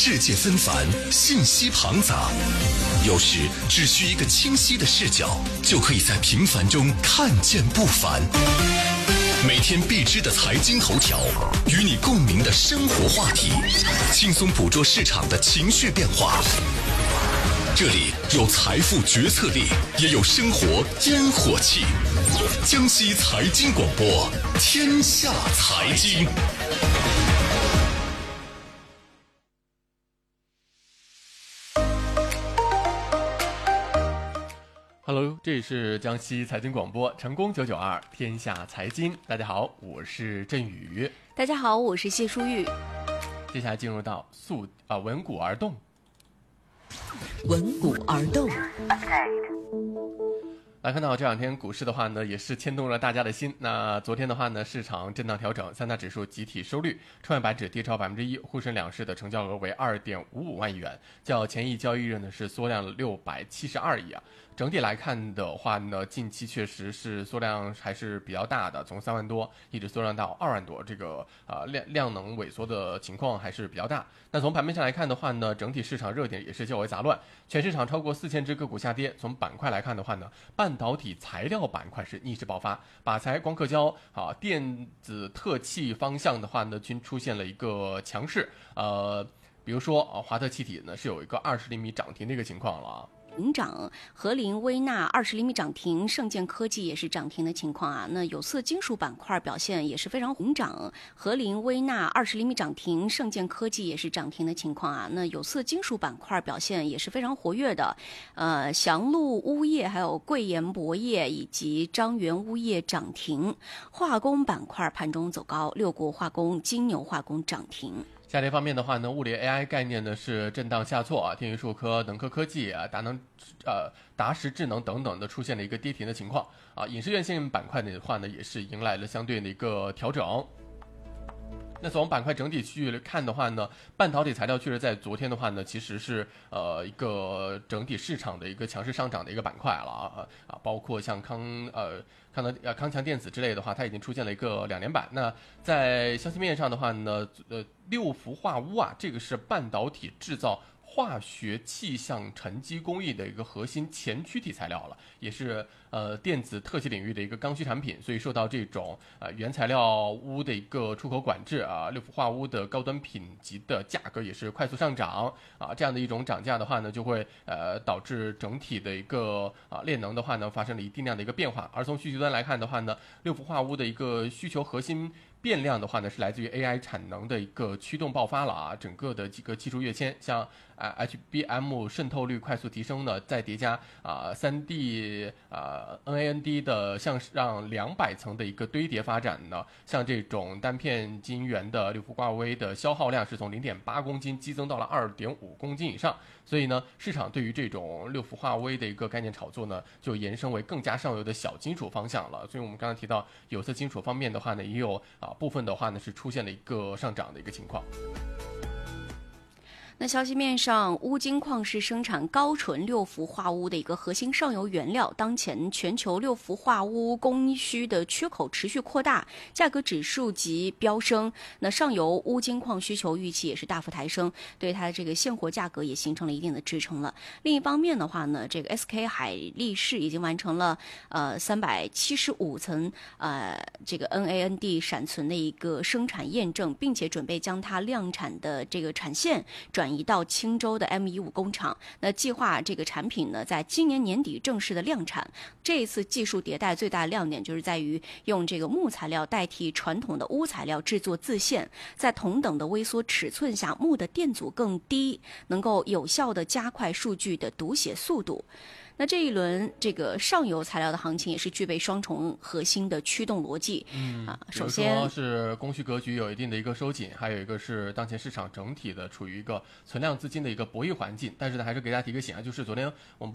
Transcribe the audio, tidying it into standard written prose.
世界纷繁，信息庞杂，有时只需一个清晰的视角，就可以在平凡中看见不凡。每天必知的财经头条，与你共鸣的生活话题，轻松捕捉市场的情绪变化。这里有财富决策力，也有生活烟火气。江西财经广播，天下财经。 Hello， 这里是江西财经广播，成功992天下财经。大家好，我是振宇。 大家好，我是谢淑玉。 接下来进入到闻股而动。 闻股而动。 来看到这两天股市的话呢，也是牵动了大家的心。那昨天的话呢，市场震荡调整，三大指数集体收绿，创业板指跌超1%，沪深两市的成交额为2.55万亿元，较前一交易日呢是缩量了672亿啊。整体来看的话呢，近期确实是缩量还是比较大的，从3万多一直缩量到2万多，这个量能萎缩的情况还是比较大。那从盘面上来看的话呢，整体市场热点也是较为杂乱，全市场超过4000只个股下跌。从板块来看的话呢，半导体材料板块是逆势爆发，靶材、光刻胶电子特气方向的话呢，均出现了一个强势。比如说华特气体呢是有一个20厘米涨停的一个情况了啊。 领涨，和林微纳20厘米涨停，盛建科技也是涨停的情况啊。那有色金属板块表现也是非常领涨，和林微纳20厘米涨停，盛建科技也是涨停的情况啊。那有色金属板块表现也是非常活跃的，祥路钨业、还有贵研铂业以及张元钨业涨停。化工板块盘中走高，六国化工、金牛化工涨停。 下跌方面的话呢，物理 AI 概念呢是震荡下挫啊，天宇数科、能科科技啊、达时智能等等的出现了一个跌停的情况啊。影视院线板块的话呢，也是迎来了相对的一个调整。那从板块整体区域来看的话呢，半导体材料确实在昨天的话呢，其实是一个整体市场的一个强势上涨的一个板块了包括像康强电子之类的话，它已经出现了一个2连板。那在消息面上的话呢，六氟化钨这个是半导体制造化学气象沉积工艺的一个核心前驱体材料了，也是电子特气领域的一个刚需产品，所以受到这种原材料钨的一个出口管制啊，六氟化钨的高端品级的价格也是快速上涨啊，这样的一种涨价的话呢，就会导致整体的一个炼能的话呢发生了一定量的一个变化。而从需求端来看的话呢，六氟化钨的一个需求核心变量的话呢，是来自于 AI 产能的一个驱动爆发了啊，整个的几个技术跃迁，像HBM 渗透率快速提升呢，再叠加3D NAND 的向上200层的一个堆叠发展呢，像这种单片晶圆的六氟化铨的消耗量是从0.8公斤激增到了2.5公斤以上，所以呢，市场对于这种六氟化铨的一个概念炒作呢，就延伸为更加上游的小金属方向了。所以我们刚才提到有色金属方面的话呢，也有部分的话呢是出现了一个上涨的一个情况。 那消息面上，钨金矿是生产高纯六氟化钨的一个核心上游原料。当前全球六氟化钨供需的缺口持续扩大，价格指数级飙升。那上游钨金矿需求预期也是大幅抬升，对它的这个现货价格也形成了一定的支撑了。另一方面的话呢，这个 SK 海力士已经完成了375层这个 NAND 闪存的一个生产验证，并且准备将它量产的这个产线转移到青州的 M15工厂。那计划这个产品呢，在今年年底正式的量产。这一次技术迭代最大的亮点就是在于用这个木材料代替传统的钨材料制作自线，在同等的微缩尺寸下，木的电阻更低，能够有效的加快数据的读写速度。那这一轮这个上游材料的行情也是具备双重核心的驱动逻辑。首先说是供需格局有一定的一个收紧，还有一个是当前市场整体的处于一个存量资金的一个博弈环境。但是呢，还是给大家提个醒啊，就是昨天我们